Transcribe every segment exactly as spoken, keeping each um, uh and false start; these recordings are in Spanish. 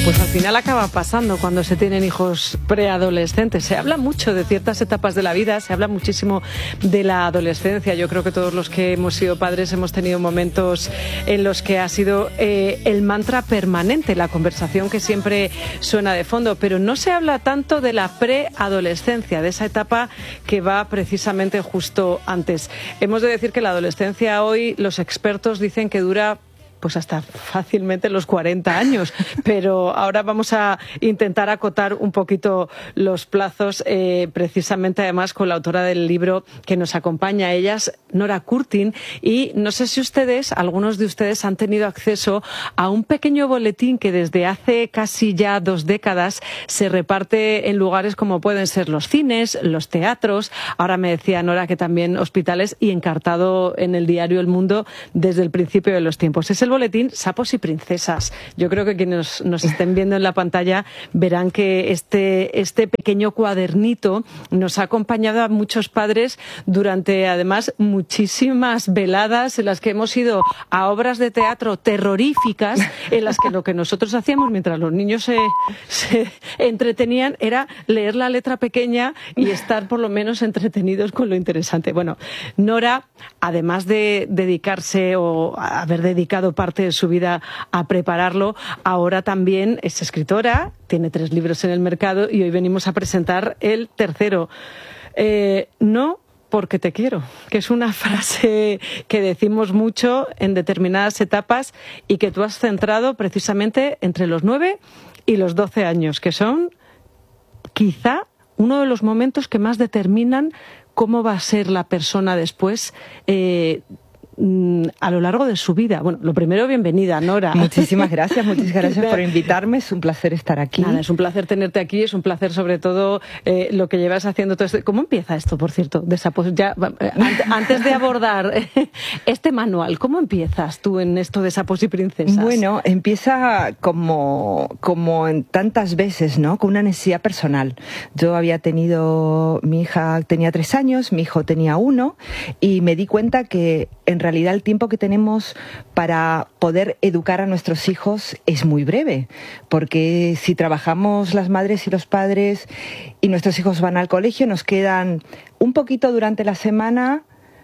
Pues al final acaba pasando cuando se tienen hijos preadolescentes. Se habla mucho de ciertas etapas de la vida, se habla muchísimo de la adolescencia. Yo creo que todos los que hemos sido padres hemos tenido momentos en los que ha sido eh, el mantra permanente, la conversación que siempre suena de fondo. Pero no se habla tanto de la preadolescencia, de esa etapa que va precisamente justo antes. Hemos de decir que la adolescencia hoy, los expertos dicen que dura pues hasta fácilmente los cuarenta años, pero ahora vamos a intentar acotar un poquito los plazos, eh, precisamente además con la autora del libro que nos acompaña, ella es Nora Curtin, y no sé si ustedes, algunos de ustedes han tenido acceso a un pequeño boletín que desde hace casi ya dos décadas se reparte en lugares como pueden ser los cines, los teatros, ahora me decía Nora que también hospitales, y encartado en el diario El Mundo desde el principio de los tiempos. Es el boletín Sapos y Princesas. Yo creo que quienes nos estén viendo en la pantalla verán que este, este pequeño cuadernito nos ha acompañado a muchos padres durante, además, muchísimas veladas en las que hemos ido a obras de teatro terroríficas, en las que lo que nosotros hacíamos mientras los niños se, se entretenían era leer la letra pequeña y estar por lo menos entretenidos con lo interesante. Bueno, Nora, además de dedicarse o haber dedicado parte de su vida a prepararlo, ahora también es escritora, tiene tres libros en el mercado y hoy venimos a presentar el tercero. Eh, no porque te quiero, que es una frase que decimos mucho en determinadas etapas y que tú has centrado precisamente entre los nueve y los doce años, que son quizá uno de los momentos que más determinan cómo va a ser la persona después, eh, a lo largo de su vida. Bueno, lo primero, bienvenida, Nora. Muchísimas gracias, muchísimas gracias por invitarme. Es un placer estar aquí. Nada, es un placer tenerte aquí, es un placer sobre todo eh, lo que llevas haciendo todo esto. ¿Cómo empieza esto, por cierto? De esa, ya, antes de abordar este manual, ¿cómo empiezas tú en esto de Sapos y Princesas? Bueno, empieza como, como en tantas veces, ¿no? Con una necesidad personal. Yo había tenido, mi hija tenía tres años, mi hijo tenía uno, y me di cuenta que en realidad realidad el tiempo que tenemos para poder educar a nuestros hijos es muy breve, porque si trabajamos las madres y los padres y nuestros hijos van al colegio, nos quedan un poquito durante la semana,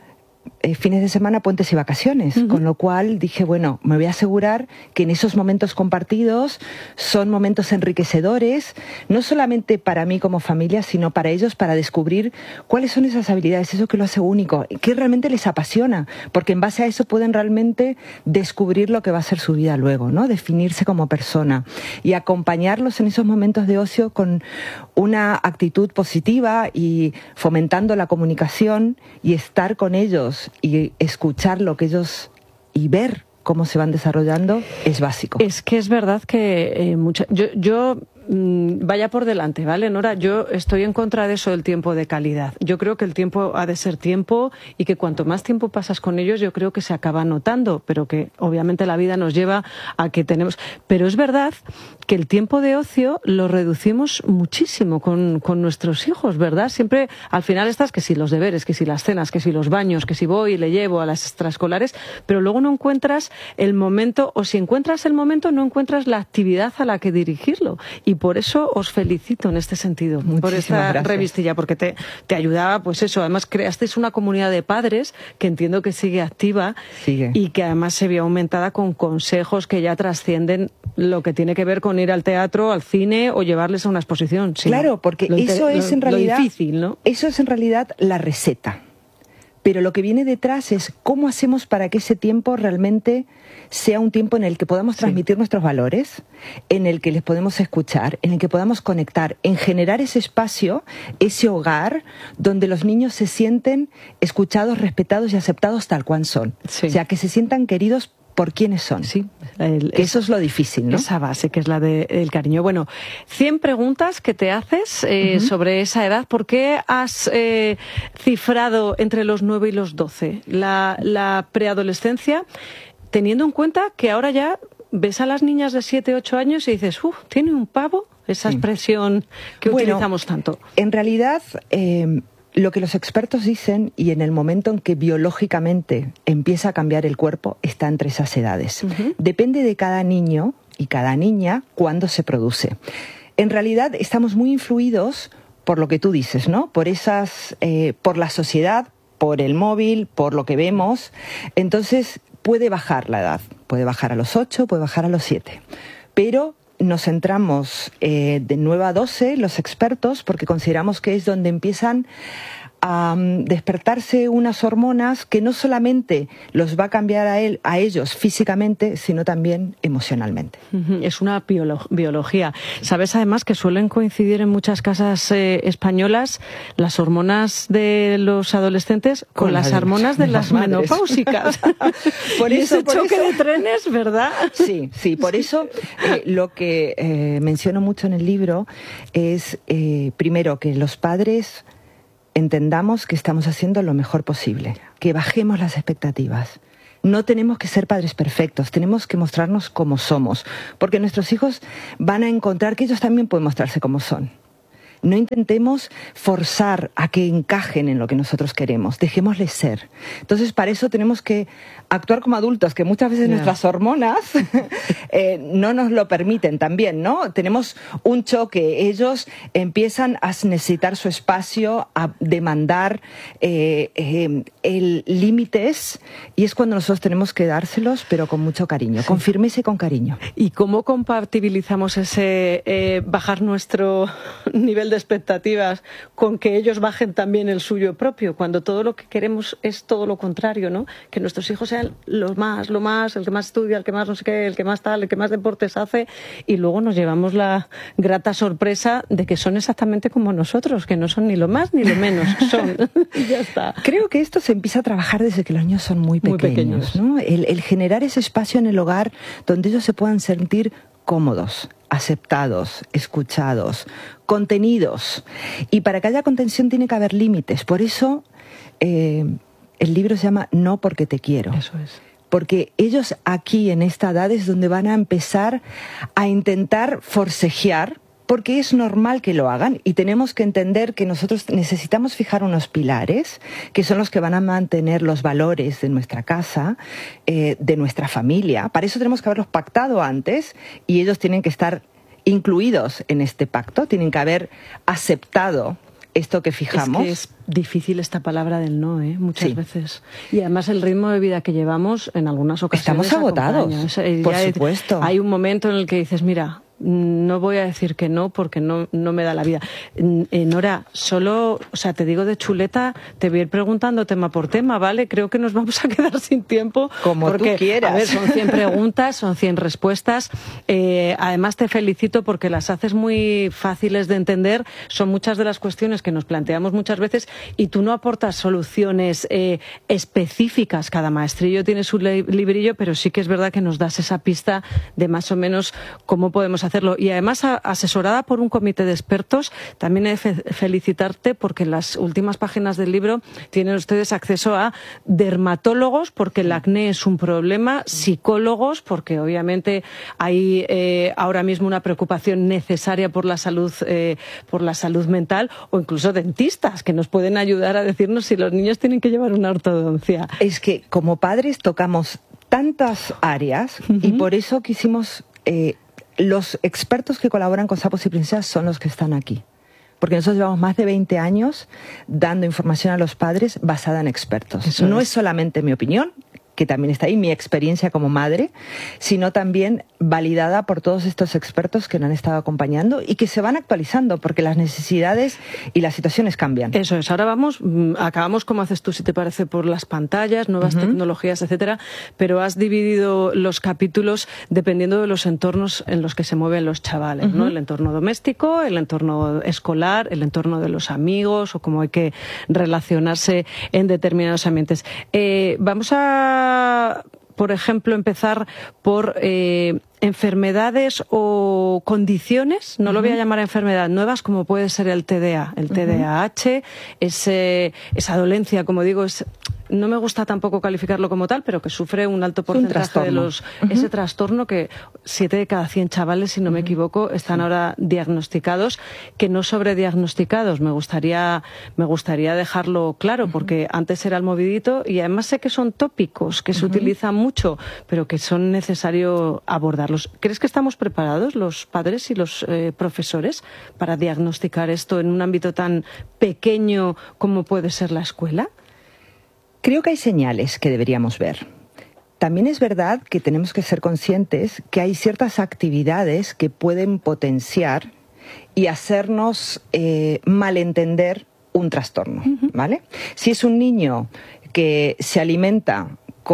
eh, fines de semana, puentes y vacaciones, uh-huh. Con lo cual dije, bueno, me voy a asegurar que en esos momentos compartidos son momentos enriquecedores, no solamente para mí como familia, sino para ellos, para descubrir cuáles son esas habilidades, eso que lo hace único, que realmente les apasiona, porque en base a eso pueden realmente descubrir lo que va a ser su vida luego, ¿no? Definirse como persona y acompañarlos en esos momentos de ocio con una actitud positiva y fomentando la comunicación y estar con ellos y escuchar lo que ellos y ver cómo se van desarrollando es básico. Es que es verdad que eh, mucha, yo, yo mmm, vaya por delante, ¿vale, Nora? Yo estoy en contra de eso del tiempo de calidad. Yo creo que el tiempo ha de ser tiempo y que cuanto más tiempo pasas con ellos, yo creo que se acaba notando, pero que obviamente la vida nos lleva a que tenemos... Pero es verdad que el tiempo de ocio lo reducimos muchísimo con, con nuestros hijos, ¿verdad? Siempre al final estás que si los deberes, que si las cenas, que si los baños, que si voy y le llevo a las extraescolares, pero luego no encuentras el momento, o si encuentras el momento, no encuentras la actividad a la que dirigirlo. Y por eso os felicito en este sentido, Muchísimas por esta gracias. revistilla, porque te, te ayudaba, pues eso, además creasteis una comunidad de padres que entiendo que sigue activa sigue. Y que además se vio aumentada con consejos que ya trascienden lo que tiene que ver con ir al teatro, al cine o llevarles a una exposición. Sí, claro, porque lo eso es en lo, realidad lo difícil, ¿no? Eso es en realidad la receta. Pero lo que viene detrás es cómo hacemos para que ese tiempo realmente sea un tiempo en el que podamos transmitir sí. nuestros valores, en el que les podemos escuchar, en el que podamos conectar, en generar ese espacio, ese hogar, donde los niños se sienten escuchados, respetados y aceptados tal cual son. Sí. O sea, que se sientan queridos por quiénes son. Sí, el, que eso es lo difícil, ¿no? Esa base que es la del de, cariño. Bueno, cien preguntas que te haces eh, uh-huh. sobre esa edad. ¿Por qué has eh, cifrado entre los nueve y los doce la, la preadolescencia, teniendo en cuenta que ahora ya ves a las niñas de siete, ocho años y dices, uff, tiene un pavo, esa sí. expresión que bueno, utilizamos tanto? En realidad... Eh, Lo que los expertos dicen, y en el momento en que biológicamente empieza a cambiar el cuerpo, está entre esas edades. Uh-huh. Depende de cada niño y cada niña cuándo se produce. En realidad estamos muy influidos por lo que tú dices, ¿no? Por esas, eh, por la sociedad, por el móvil, por lo que vemos. Entonces puede bajar la edad, puede bajar a los ocho, puede bajar a los siete. Pero nos centramos eh, de nueve a doce, los expertos, porque consideramos que es donde empiezan a um, despertarse unas hormonas que no solamente los va a cambiar a, él, a ellos físicamente, sino también emocionalmente. Es una biolo biología. Sabes además que suelen coincidir en muchas casas eh, españolas las hormonas de los adolescentes con, con las de hormonas de, de las, las menopáusicas. Por y eso, ese por choque eso... de trenes, ¿verdad? Sí, sí, por eso eh, lo que eh, menciono mucho en el libro es, eh, primero, que los padres entendamos que estamos haciendo lo mejor posible, que bajemos las expectativas. No tenemos que ser padres perfectos, tenemos que mostrarnos como somos, porque nuestros hijos van a encontrar que ellos también pueden mostrarse como son. No intentemos forzar a que encajen en lo que nosotros queremos, dejémosles ser. Entonces, para eso tenemos que actuar como adultos, que muchas veces yeah. nuestras hormonas eh, no nos lo permiten también, ¿no? Tenemos un choque, ellos empiezan a necesitar su espacio, a demandar eh, eh, el límites, y es cuando nosotros tenemos que dárselos, pero con mucho cariño, sí. con firmeza y con cariño. ¿Y cómo compatibilizamos ese eh, bajar nuestro nivel de de expectativas con que ellos bajen también el suyo propio, cuando todo lo que queremos es todo lo contrario, ¿no? Que nuestros hijos sean lo más, lo más, el que más estudia, el que más no sé qué, el que más tal, el que más deportes hace, y luego nos llevamos la grata sorpresa de que son exactamente como nosotros, que no son ni lo más ni lo menos, son. Y ya está. Creo que esto se empieza a trabajar desde que los niños son muy pequeños, muy pequeños. ¿no? El, el generar ese espacio en el hogar donde ellos se puedan sentir cómodos, aceptados, escuchados, contenidos. Y para que haya contención tiene que haber límites. Por eso eh, el libro se llama No porque te quiero. Eso es. Porque ellos aquí en esta edad es donde van a empezar a intentar forcejear, porque es normal que lo hagan, y tenemos que entender que nosotros necesitamos fijar unos pilares que son los que van a mantener los valores de nuestra casa, eh, de nuestra familia. Para eso tenemos que haberlos pactado antes, y ellos tienen que estar incluidos en este pacto, tienen que haber aceptado esto que fijamos. Es que es difícil esta palabra del no, ¿eh? Muchas sí. veces. Y además el ritmo de vida que llevamos en algunas ocasiones estamos agotados, acompaña. por supuesto. Hay un momento en el que dices, mira, no voy a decir que no porque no, no me da la vida. Eh, Nora, solo, o sea, te digo de chuleta, te voy a ir preguntando tema por tema, ¿vale? Creo que nos vamos a quedar sin tiempo. Como porque, tú quieras. A ver, son cien preguntas, son cien respuestas. Eh, además te felicito porque las haces muy fáciles de entender. Son muchas de las cuestiones que nos planteamos muchas veces y tú no aportas soluciones eh, específicas. Cada maestrillo tiene su librillo, pero sí que es verdad que nos das esa pista de más o menos cómo podemos hacerlo. Y además, asesorada por un comité de expertos, también he de fe felicitarte porque en las últimas páginas del libro tienen ustedes acceso a dermatólogos, porque el acné es un problema, psicólogos, porque obviamente hay eh, ahora mismo una preocupación necesaria por la salud, eh, por la salud mental, o incluso dentistas, que nos pueden ayudar a decirnos si los niños tienen que llevar una ortodoncia. Es que como padres tocamos tantas áreas uh-huh. y por eso quisimos... Eh, los expertos que colaboran con Sapos y Princesas son los que están aquí. Porque nosotros llevamos más de veinte años dando información a los padres basada en expertos. Eso no es. es solamente mi opinión, que también está ahí, mi experiencia como madre, sino también validada por todos estos expertos que nos han estado acompañando y que se van actualizando, porque las necesidades y las situaciones cambian. Eso es. Ahora vamos, acabamos, como haces tú, si te parece, por las pantallas, nuevas uh-huh. tecnologías, etcétera, pero has dividido los capítulos dependiendo de los entornos en los que se mueven los chavales, uh-huh. ¿no? El entorno doméstico, el entorno escolar, el entorno de los amigos, o cómo hay que relacionarse en determinados ambientes. Eh, vamos a por ejemplo, empezar por eh, enfermedades o condiciones, no uh-huh. lo voy a llamar enfermedad, nuevas, como puede ser el T D A. El uh-huh. T D A H, ese, esa dolencia, como digo, es no me gusta tampoco calificarlo como tal, pero que sufre un alto porcentaje de los... Uh-huh. Ese trastorno que siete de cada cien chavales, si no me equivoco, están sí. ahora diagnosticados, que no sobrediagnosticados. Me gustaría, me gustaría dejarlo claro, porque uh-huh. antes era el movidito y además sé que son tópicos, que se uh-huh. utilizan mucho, pero que son necesarios abordarlos. ¿Crees que estamos preparados los padres y los eh, profesores para diagnosticar esto en un ámbito tan pequeño como puede ser la escuela? Creo que hay señales que deberíamos ver. También es verdad que tenemos que ser conscientes que hay ciertas actividades que pueden potenciar y hacernos eh, malentender un trastorno, uh-huh. ¿vale? Si es un niño que se alimenta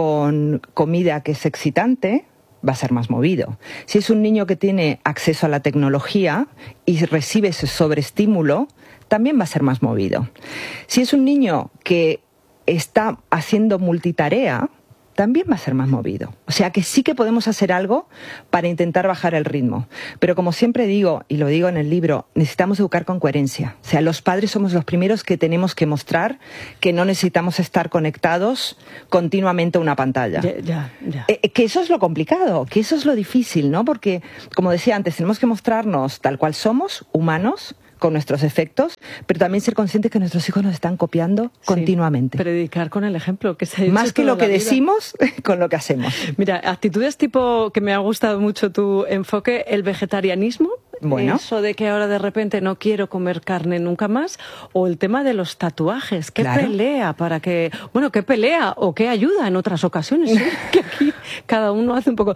con comida que es excitante, va a ser más movido. Si es un niño que tiene acceso a la tecnología y recibe ese sobreestímulo, también va a ser más movido. Si es un niño que está haciendo multitarea, también va a ser más movido. O sea que sí que podemos hacer algo para intentar bajar el ritmo. Pero como siempre digo, y lo digo en el libro, necesitamos educar con coherencia. O sea, los padres somos los primeros que tenemos que mostrar que no necesitamos estar conectados continuamente a una pantalla. Ya, ya, ya. Eh, que eso es lo complicado, que eso es lo difícil, ¿no? Porque, como decía antes, tenemos que mostrarnos tal cual somos, humanos, con nuestros efectos, pero también ser conscientes que nuestros hijos nos están copiando sí, continuamente. Predicar con el ejemplo, que se ha dicho más que lo que vida. decimos, con lo que hacemos. Mira, actitudes tipo, que me ha gustado mucho tu enfoque, el vegetarianismo, bueno. Eso de que ahora de repente no quiero comer carne nunca más, o el tema de los tatuajes, qué claro. pelea para que, bueno, qué pelea o qué ayuda en otras ocasiones, ¿sí? Que aquí cada uno hace un poco,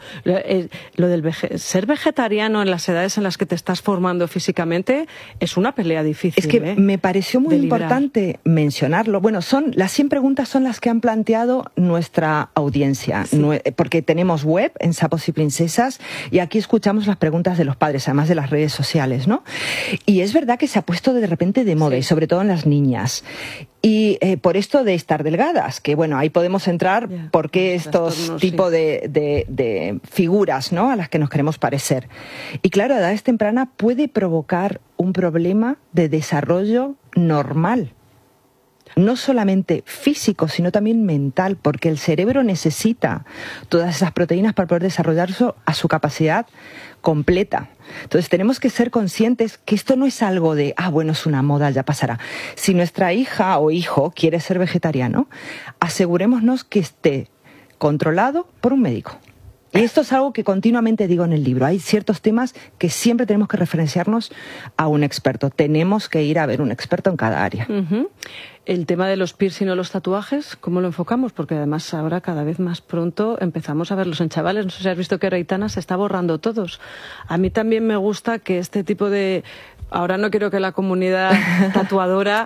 lo del vege... ser vegetariano en las edades en las que te estás formando físicamente es una pelea difícil. Es que ¿eh? me pareció muy importante mencionarlo. Bueno, son las cien preguntas son las que han planteado nuestra audiencia, sí. porque tenemos web en Sapos y Princesas y aquí escuchamos las preguntas de los padres, además de las redes sociales, ¿no? Y es verdad que se ha puesto de repente de moda, sí. y sobre todo en las niñas. Y eh, por esto de estar delgadas, que bueno, ahí podemos entrar yeah. porque estos no, tipos sí. de, de, de figuras, ¿no?, a las que nos queremos parecer. Y claro, a edades tempranas puede provocar un problema de desarrollo normal. No solamente físico, sino también mental, porque el cerebro necesita todas esas proteínas para poder desarrollarse a su capacidad completa. Entonces tenemos que ser conscientes que esto no es algo de, ah, bueno, es una moda, ya pasará. Si nuestra hija o hijo quiere ser vegetariano, asegurémonos que esté controlado por un médico. Y esto es algo que continuamente digo en el libro. Hay ciertos temas que siempre tenemos que referenciarnos a un experto. Tenemos que ir a ver un experto en cada área. Uh-huh. El tema de los piercing o los tatuajes, ¿cómo lo enfocamos? Porque además ahora cada vez más pronto empezamos a verlos en chavales. No sé si has visto que ahora Aitana se está borrando todos. A mí también me gusta que este tipo de... Ahora no quiero que la comunidad tatuadora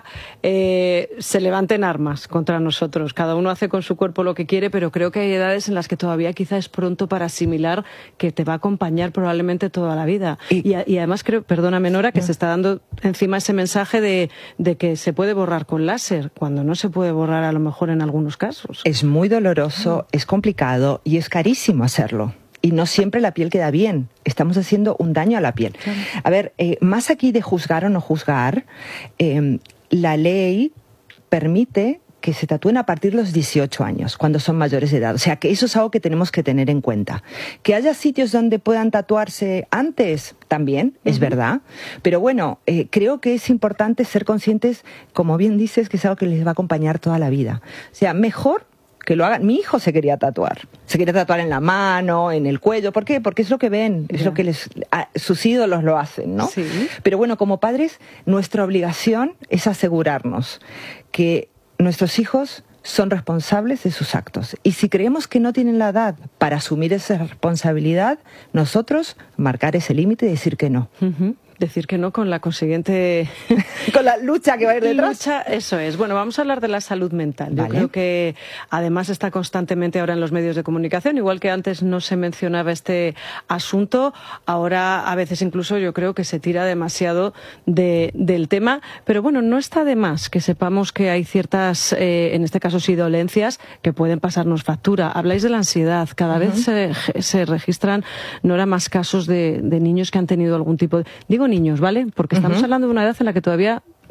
eh, se levante en armas contra nosotros. Cada uno hace con su cuerpo lo que quiere, pero creo que hay edades en las que todavía quizá es pronto para asimilar que te va a acompañar probablemente toda la vida. Y, y, y además creo, perdóname Nora, que no. se está dando encima ese mensaje de, de que se puede borrar con láser, cuando no se puede borrar a lo mejor en algunos casos. Es muy doloroso, es complicado y es carísimo hacerlo. Y no siempre la piel queda bien. Estamos haciendo un daño a la piel. Claro. A ver, eh, más aquí de juzgar o no juzgar, eh, la ley permite que se tatúen a partir de los dieciocho años, cuando son mayores de edad. O sea, que eso es algo que tenemos que tener en cuenta. Que haya sitios donde puedan tatuarse antes, también, uh-huh. es verdad. Pero bueno, eh, creo que es importante ser conscientes, como bien dices, que es algo que les va a acompañar toda la vida. O sea, mejor que lo hagan. Mi hijo se quería tatuar. Se quería tatuar en la mano, en el cuello. ¿Por qué? Porque es lo que ven, es yeah. lo que les, a, sus ídolos lo hacen, ¿no? Sí. Pero bueno, como padres, nuestra obligación es asegurarnos que nuestros hijos son responsables de sus actos. Y si creemos que no tienen la edad para asumir esa responsabilidad, nosotros marcar ese límite y decir que no. Uh-huh. Decir que no con la consiguiente... con la lucha que va a ir detrás. Lucha, eso es. Bueno, vamos a hablar de la salud mental. Yo vale. creo que además está constantemente ahora en los medios de comunicación, igual que antes no se mencionaba este asunto, ahora a veces incluso yo creo que se tira demasiado de, del tema, pero bueno, no está de más que sepamos que hay ciertas, eh, en este caso sí, dolencias que pueden pasarnos factura. Habláis de la ansiedad, cada uh-huh. vez se, se registran, no era más casos de, de niños que han tenido algún tipo de... Digo niños, ¿vale? Porque estamos uh-huh. hablando de una edad en la que todavía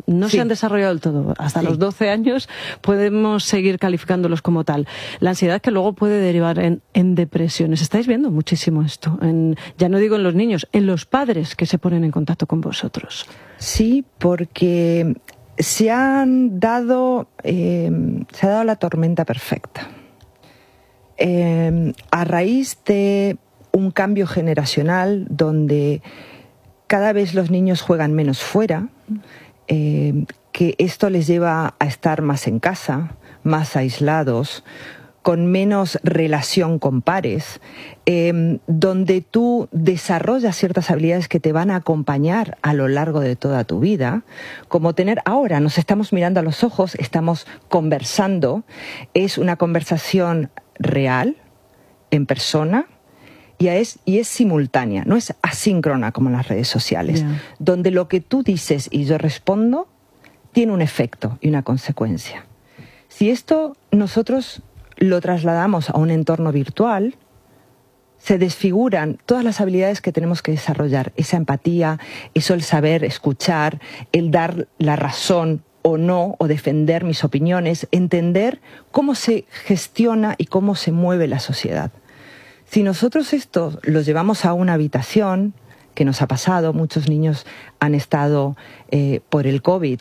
no Sí. se han desarrollado del todo. Hasta Sí. los doce años podemos seguir calificándolos como tal. La ansiedad que luego puede derivar en, en depresiones. Estáis viendo muchísimo esto. En, ya no digo en los niños, en los padres que se ponen en contacto con vosotros. Sí, porque se han dado, eh, se ha dado la tormenta perfecta. Eh, a raíz de un cambio generacional donde cada vez los niños juegan menos fuera, eh, que esto les lleva a estar más en casa, más aislados, con menos relación con pares, eh, donde tú desarrollas ciertas habilidades que te van a acompañar a lo largo de toda tu vida, como tener, ahora nos estamos mirando a los ojos, estamos conversando, es una conversación real, en persona, y es, y es simultánea, no es asíncrona como en las redes sociales, Yeah. donde lo que tú dices y yo respondo tiene un efecto y una consecuencia. Si esto nosotros lo trasladamos a un entorno virtual, se desfiguran todas las habilidades que tenemos que desarrollar, esa empatía, eso el saber escuchar, el dar la razón o no, o defender mis opiniones, entender cómo se gestiona y cómo se mueve la sociedad. Si nosotros esto lo llevamos a una habitación, que nos ha pasado, muchos niños han estado eh, por el COVID